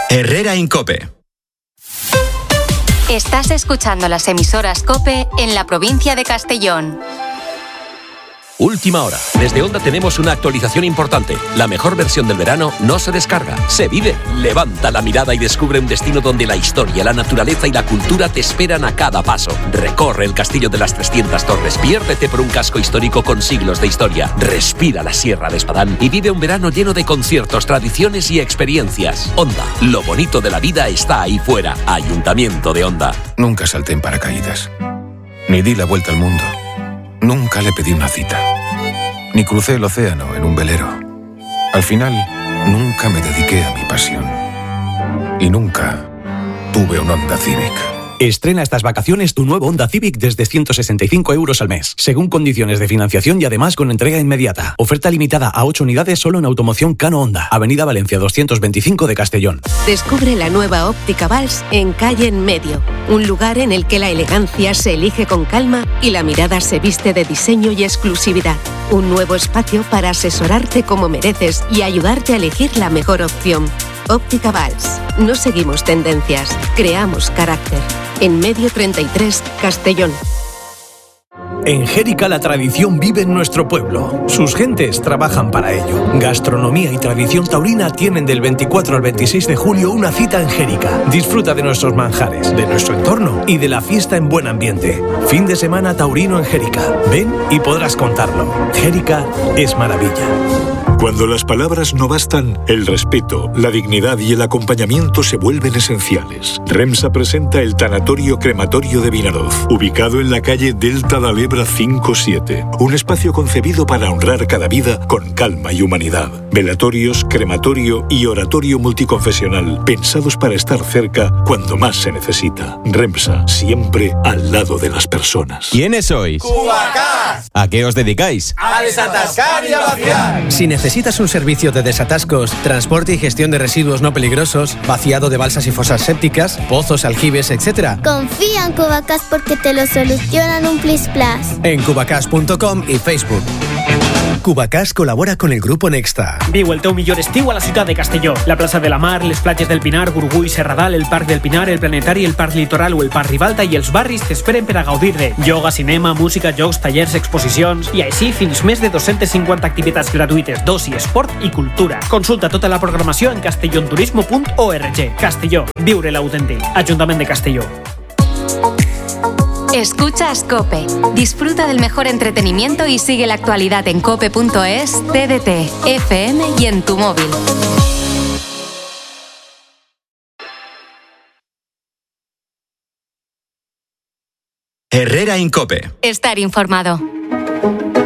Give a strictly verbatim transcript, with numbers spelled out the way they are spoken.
Herrera en COPE. Estás escuchando las emisoras COPE en la provincia de Castellón. Última hora. Desde Onda tenemos una actualización importante. La mejor versión del verano no se descarga, se vive. Levanta la mirada y descubre un destino donde la historia, la naturaleza y la cultura te esperan a cada paso. Recorre el Castillo de las trescientas Torres, piérdete por un casco histórico con siglos de historia. Respira la Sierra de Espadán y vive un verano lleno de conciertos, tradiciones y experiencias. Onda, lo bonito de la vida está ahí fuera. Ayuntamiento de Onda. Nunca salté en paracaídas. Ni di la vuelta al mundo. Nunca le pedí una cita. Ni crucé el océano en un velero. Al final, nunca me dediqué a mi pasión. Y nunca tuve un Honda Civic. Estrena estas vacaciones tu nuevo Honda Civic desde ciento sesenta y cinco euros al mes, según condiciones de financiación y además con entrega inmediata. Oferta limitada a ocho unidades solo en Automoción Cano Honda, Avenida Valencia doscientos veinticinco de Castellón. Descubre la nueva Óptica Valls en Calle en Medio, un lugar en el que la elegancia se elige con calma y la mirada se viste de diseño y exclusividad. Un nuevo espacio para asesorarte como mereces y ayudarte a elegir la mejor opción. Óptica Valls. No seguimos tendencias, creamos carácter. En Medio treinta y tres, Castellón. En Xérica la tradición vive en nuestro pueblo. Sus gentes trabajan para ello. Gastronomía y tradición taurina tienen del veinticuatro al veintiséis de julio una cita en Xérica. Disfruta de nuestros manjares, de nuestro entorno y de la fiesta en buen ambiente. Fin de semana taurino en Xérica. Ven y podrás contarlo. Xérica es maravilla. Cuando las palabras no bastan, el respeto, la dignidad y el acompañamiento se vuelven esenciales. REMSA presenta el Tanatorio Crematorio de Vinaroz, ubicado en la calle Delta da Lebra cinco siete. Un espacio concebido para honrar cada vida con calma y humanidad. Velatorios, crematorio y oratorio multiconfesional, pensados para estar cerca cuando más se necesita. REMSA, siempre al lado de las personas. ¿Quiénes sois? ¡Cubacás! ¿A qué os dedicáis? ¡A desatascar y a vaciar! Si necesitas un servicio de desatascos, transporte y gestión de residuos no peligrosos, vaciado de balsas y fosas sépticas, pozos, aljibes, etcétera, confía en Cubacás porque te lo solucionan un plis plas. En cubacás punto com y Facebook. Cubacás colabora con el Grupo Nexta. Viu el teu millor estiu a la ciutat de Castelló. La plaça de la Mar, les platges del Pinar, Gurgui, Serradal, el Parc del Pinar, el Planetari, el Parc Litoral o el Parc Ribalta i els barris t'esperen per a gaudir de ioga, cinema, música, jocs, tallers, exposicions i així fins més de dos-centes cinquanta activitats gratuïtes d'oci, esport i cultura. Consulta tota la programació en castellonturismo punt org. Castelló, viure l'autèntic. Ajuntament de Castelló. Escuchas COPE. Disfruta del mejor entretenimiento y sigue la actualidad en cope punto es, T D T, F M y en tu móvil. Herrera en COPE. Estar informado.